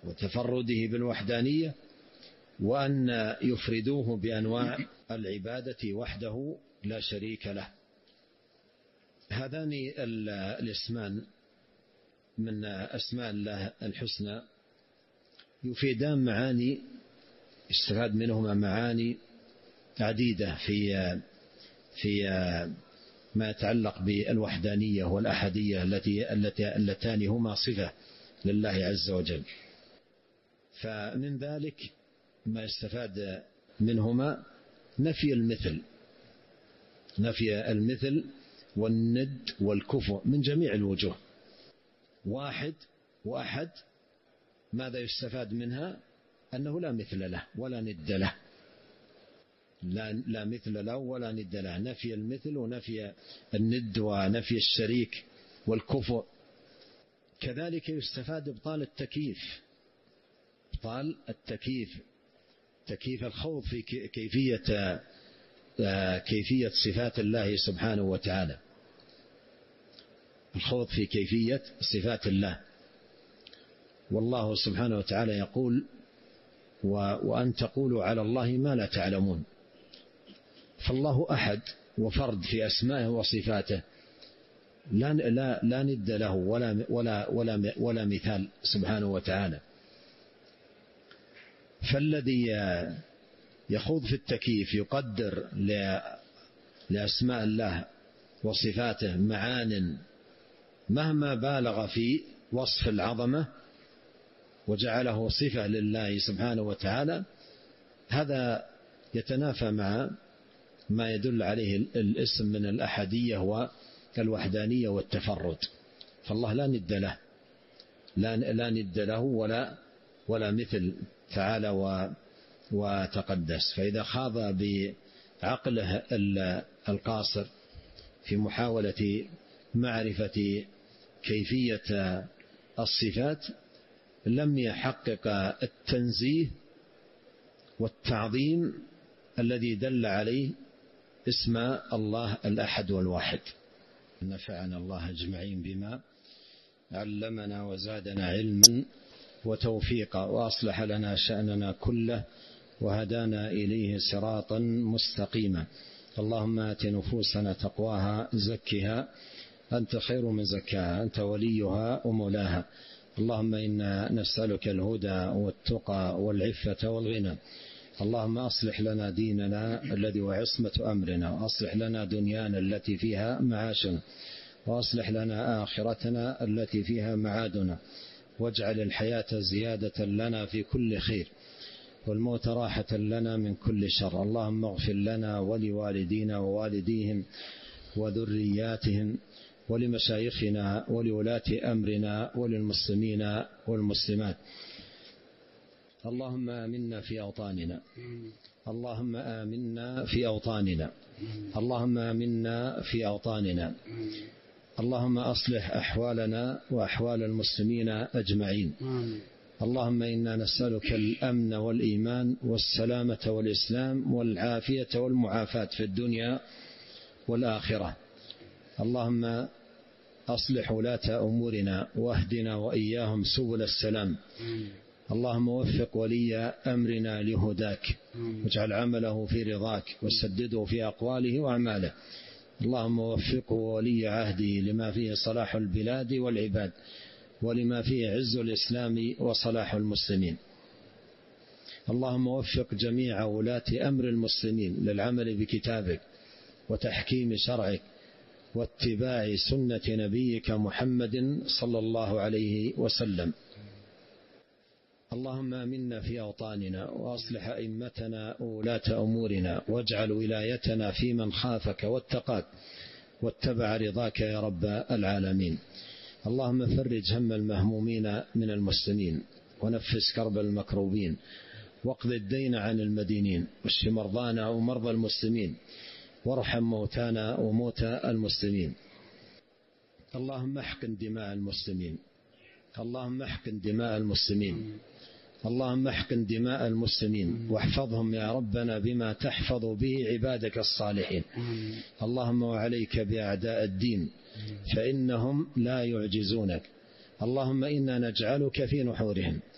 وتفرده بالوحدانية، وأن يفردوه بأنواع العبادة وحده لا شريك له. هذان الاسمان من أسماء الله الحسنى يفيدان معاني، استفاد منهما معاني عديدة في ما يتعلق بالوحدانية والأحدية اللتان هما صفة لله عز وجل. فمن ذلك ما يستفاد منهما نفي المثل والند والكفء من جميع الوجوه. واحد وأحد، ماذا يستفاد منها؟ أنه لا مثل له ولا ند له، لا مثل له ولا ند له، نفي المثل ونفي الند ونفي الشريك والكفء. كذلك يستفاد إبطال التكييف، تكييف الخوض في كيفية صفات الله سبحانه وتعالى، الخوض في كيفية صفات الله. والله سبحانه وتعالى يقول: وأن تقولوا على الله ما لا تعلمون. فالله أحد وفرد في أسمائه وصفاته، لا ند له ولا مثال سبحانه وتعالى. فالذي يخوض في التكييف يقدر لأسماء الله وصفاته معان مهما بالغ في وصف العظمة وجعله صفة لله سبحانه وتعالى، هذا يتنافى مع ما يدل عليه الاسم من الأحدية والوحدانية والتفرد. فالله لا ند له ولا مثل تعالى وتقدس. فإذا خاض بعقله القاصر في محاولة معرفة كيفية الصفات لم يحقق التنزيه والتعظيم الذي دل عليه اسم الله الأحد والواحد. نفعنا الله أجمعين بما علمنا وزادنا علما وتوفيقا، وأصلح لنا شأننا كله، وهدانا إليه صراطا مستقيما. اللهم آت نفوسنا تقواها، زكها أنت خير من زكاها، أنت وليها ومولاها. اللهم إنا نسألك الهدى والتقى والعفة والغنى. اللهم أصلح لنا ديننا الذي هو عصمة أمرنا، وأصلح لنا دنيانا التي فيها معاشنا، وأصلح لنا آخرتنا التي فيها معادنا، واجعل الحياة زيادة لنا في كل خير، والموت راحة لنا من كل شر. اللهم اغفر لنا ولوالدينا ووالديهم وذرياتهم ولمشايخنا ولولاة أمرنا وللمسلمين والمسلمات. اللهم آمنا في أوطاننا، اللهم آمنا في أوطاننا، اللهم آمنا في أوطاننا. اللهم أصلح أحوالنا وأحوال المسلمين أجمعين. اللهم إنا نسألك الأمن والإيمان والسلامة والإسلام والعافية والمعافاة في الدنيا والآخرة. اللهم أصلح ولاة أمورنا واهدنا وإياهم سبل السلام. اللهم وفق ولي أمرنا لهداك، واجعل عمله في رضاك، وسدده في أقواله وأعماله. اللهم وفقه ولي عهده لما فيه صلاح البلاد والعباد، ولما فيه عز الإسلام وصلاح المسلمين. اللهم وفق جميع ولاة أمر المسلمين للعمل بكتابك وتحكيم شرعك واتباع سنة نبيك محمد صلى الله عليه وسلم. اللهم آمنا في أوطاننا، وأصلح أئمتنا وولاة أمورنا، واجعل ولايتنا في من خافك واتقاك واتبع رضاك يا رب العالمين. اللهم فرج هم المهمومين من المسلمين، ونفس كرب المكروبين، واقض الدين عن المدينين، واشف مرضانا ومرضى المسلمين، وارحم موتانا وموتى المسلمين. اللهم احقن دماء المسلمين، اللهم احقن دماء المسلمين، اللهم احقن دماء المسلمين، واحفظهم يا ربنا بما تحفظ به عبادك الصالحين. اللهم وعليك بأعداء الدين فإنهم لا يعجزونك. اللهم إنا نجعلك في نحورهم،